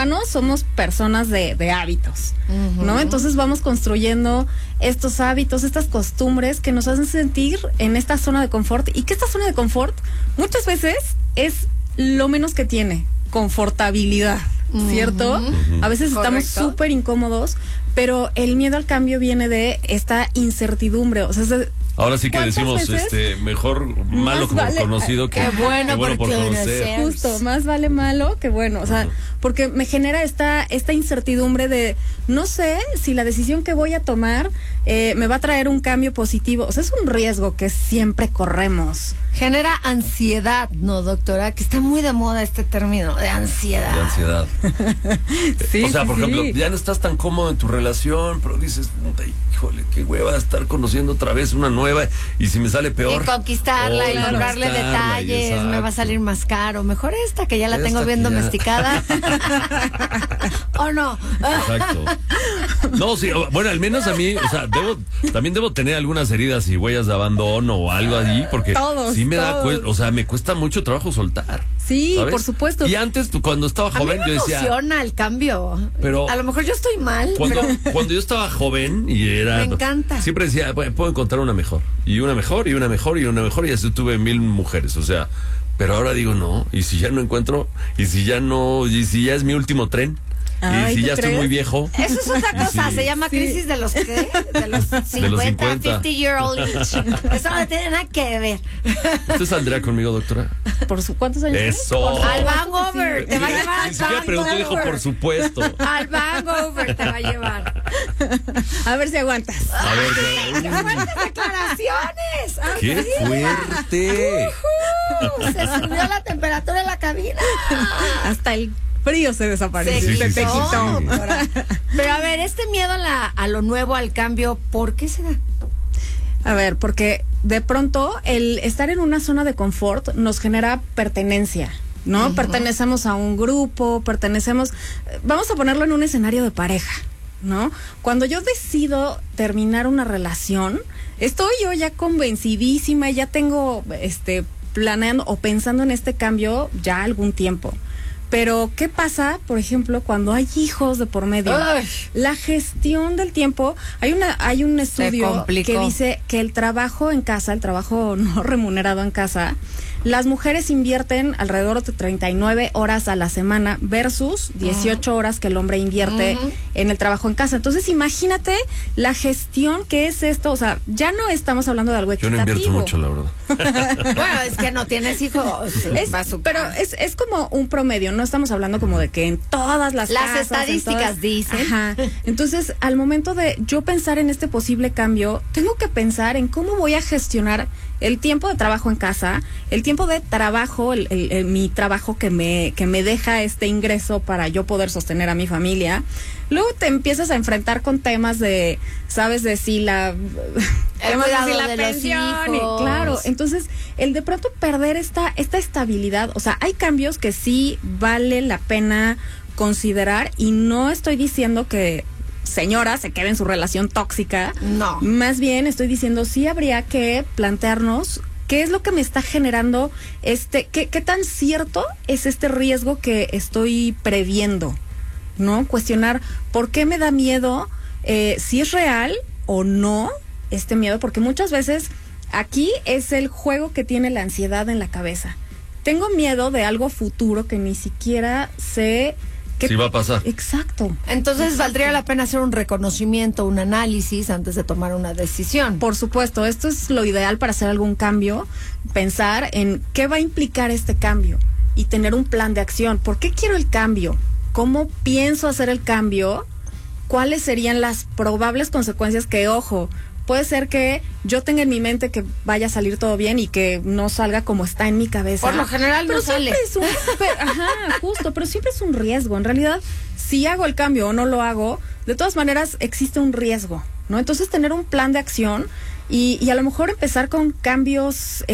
humanos somos personas de hábitos, ¿no? Entonces vamos construyendo estos hábitos, estas costumbres que nos hacen sentir en esta zona de confort, y que esta zona de confort muchas veces es lo menos que tiene, confortabilidad, ¿cierto? A veces estamos súper incómodos, pero el miedo al cambio viene de esta incertidumbre, o sea, ahora sí que decimos, mejor malo por conocido que bueno por conocer. Justo, más vale malo que bueno, o sea, porque me genera esta incertidumbre de no sé si la decisión que voy a tomar me va a traer un cambio positivo. O sea, es un riesgo que siempre corremos. Genera ansiedad, ¿no, doctora? Que está muy de moda este término de ansiedad. De ansiedad. Sí, o sea, por ejemplo, sí. ya no estás tan cómodo en tu relación, pero dices, híjole, qué hueva estar conociendo otra vez una nueva, y si me sale peor. Y conquistarla y lograrle detalles, me va a salir más caro. Mejor esta, que ya la tengo bien domesticada. ¿O no? Exacto. No, sí, bueno, al menos a mí, o sea, también debo tener algunas heridas y huellas de abandono o algo allí, porque sí me da me cuesta mucho trabajo soltar. Sí, ¿sabes? Por supuesto. Y antes, cuando estaba joven, a mí me yo decía, emociona el cambio. Pero a lo mejor yo estoy mal. Cuando yo estaba joven y era... Me encanta. Siempre decía, bueno, puedo encontrar una mejor. Y una mejor, y una mejor, y una mejor, y así tuve 1000 mujeres, o sea... Pero ahora digo, no, y si ya no encuentro, y si ya es mi último tren... Ay, y si ya crees? estoy muy viejo. Eso es otra cosa, se llama crisis de los ¿qué? De los 50, 50-year-old age. Eso no tiene nada que ver. ¿Usted saldrá conmigo, doctora? ¿Cuántos años? Eso. Al Hangover, te va a llevar al Ni siquiera pregunté, dijo, por supuesto. Al Hangover te va a llevar. A ver si aguantas. A ver, ¡Qué fuertes declaraciones! ¡Qué fuerte! Se subió la temperatura en la cabina. Hasta el frío se desapareció. Se quitó. Pero a ver, este miedo a lo nuevo, al cambio, ¿por qué se da? A ver, porque de pronto el estar en una zona de confort nos genera pertenencia, ¿no? Pertenecemos a un grupo, vamos a ponerlo en un escenario de pareja, ¿no? Cuando yo decido terminar una relación, estoy yo ya convencidísima, ya tengo planeando o pensando en este cambio ya algún tiempo. Pero, ¿qué pasa, por ejemplo, cuando hay hijos de por medio? Ay. La gestión del tiempo, hay un estudio que dice que el trabajo en casa, el trabajo no remunerado en casa, las mujeres invierten alrededor de 39 horas a la semana versus 18 horas que el hombre invierte en el trabajo en casa. Entonces, imagínate la gestión que es esto. O sea, ya no estamos hablando de algo equitativo. Yo no invierto mucho, la verdad. Bueno, es que no tienes hijos. Pero es como un promedio. No estamos hablando como de que en todas las casas, estadísticas dicen. Ajá. Entonces, al momento de yo pensar en este posible cambio, tengo que pensar en cómo voy a gestionar el tiempo de trabajo en casa, el tiempo de trabajo, mi trabajo que me deja este ingreso para yo poder sostener a mi familia. Luego te empiezas a enfrentar con temas de, ¿sabes? De si la cuidado de pensión, los hijos. Claro, entonces el de pronto perder esta estabilidad, o sea, hay cambios que sí vale la pena considerar, y no estoy diciendo que señora se quede en su relación tóxica. No. Más bien estoy diciendo sí habría que plantearnos qué es lo que me está generando qué tan cierto es este riesgo que estoy previendo, ¿no? Cuestionar por qué me da miedo, si es real o no este miedo, porque muchas veces aquí es el juego que tiene la ansiedad en la cabeza. Tengo miedo de algo futuro que ni siquiera sé sí va a pasar. Exacto. Entonces valdría la pena hacer un reconocimiento, un análisis antes de tomar una decisión. Por supuesto, esto es lo ideal para hacer algún cambio, pensar en qué va a implicar este cambio y tener un plan de acción. ¿Por qué quiero el cambio? ¿Cómo pienso hacer el cambio? ¿Cuáles serían las probables consecuencias? Que, ojo, puede ser que yo tenga en mi mente que vaya a salir todo bien y que no salga como está en mi cabeza. Por lo general no sale. Pero siempre es un riesgo. En realidad, si hago el cambio o no lo hago, de todas maneras existe un riesgo, ¿no? Entonces, tener un plan de acción y a lo mejor empezar con cambios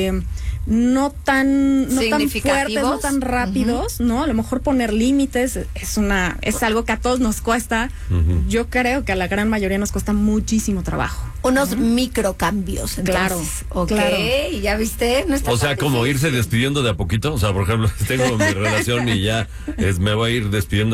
no tan fuertes, no tan rápidos, ¿no? A lo mejor poner límites es algo que a todos nos cuesta. Yo creo que a la gran mayoría nos cuesta muchísimo trabajo. Unos microcambios, entonces. Claro. Claro. ¿Ya viste? No está o sea, como irse despidiendo de a poquito. O sea, por ejemplo, tengo mi relación y ya me voy a ir despidiendo